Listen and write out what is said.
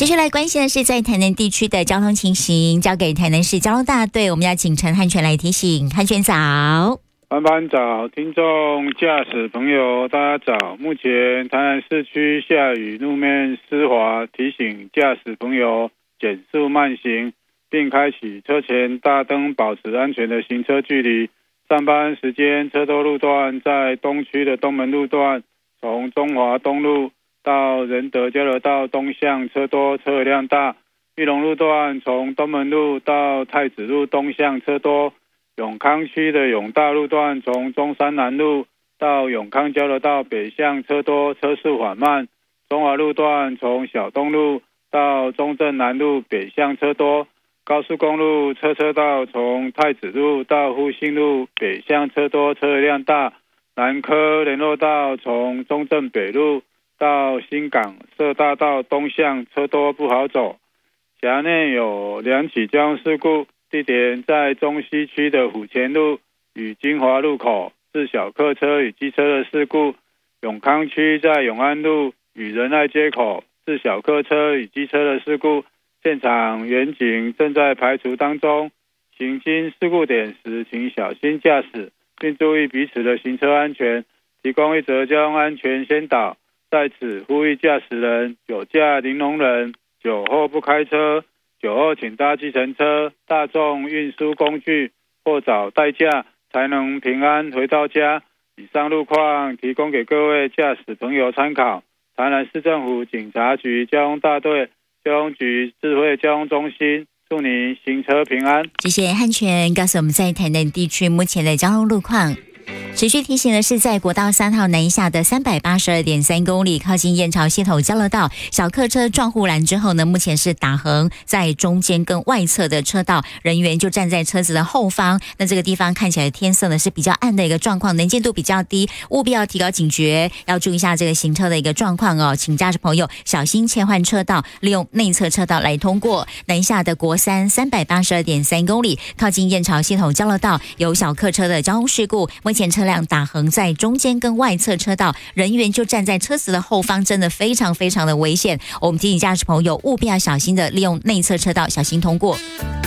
接下来关心的是在台南地区的交通情形，交给台南市交通大队，我们要请陈汉全来提醒。汉全早。 班早，听众驾驶朋友大家早。目前台南市区下雨，路面湿滑，提醒驾驶朋友减速慢行，并开启车前大灯，保持安全的行车距离。上班时间车多路段在东区的东门路段，从中华东路到仁德交流道东向车多车辆大。裕隆路段从东门路到太子路东向车多。永康区的永大路段从中山南路到永康交流道北向车多，车速缓慢。中华路段从小东路到中正南路北向车多。高速公路车道从太子路到复兴路北向车多，车辆大。南科联络道从中正北路到新港社大道东向车多，不好走。辖内有2起交通事故，地点在中西区的府前路与金华路口，是小客车与机车的事故。永康区在永安路与仁爱街口，是小客车与机车的事故。现场员警正在排除当中，行经事故点时请小心驾驶，并注意彼此的行车安全。提供一则交通安全宣导，在此呼吁驾驶人、酒驾零容忍，酒后不开车，酒后请搭计程车、大众运输工具或找代驾，才能平安回到家。以上路况提供给各位驾驶朋友参考。台南市政府警察局交通大队、交通局智慧交通中心，祝您行车平安。 谢谢汉全告诉我们在台南地区目前的交通路况。持续提醒的是，在国道3号南下的382.3公里，靠近燕巢溪头交流道，小客车撞护栏之后呢，目前是打横在中间跟外侧的车道，人员就站在车子的后方。那这个地方看起来天色呢是比较暗的一个状况，能见度比较低，务必要提高警觉，要注意一下这个行车的一个状况哦。请驾驶朋友小心切换车道，利用内侧车道来通过。南下的国三382.3公里，靠近燕巢溪头交流道有小客车的交通事故，目前车辆打横在中间跟外侧车道，人员就站在车子的后方，真的非常非常的危险。我们提醒驾驶朋友务必要小心的利用内侧车道，小心通过。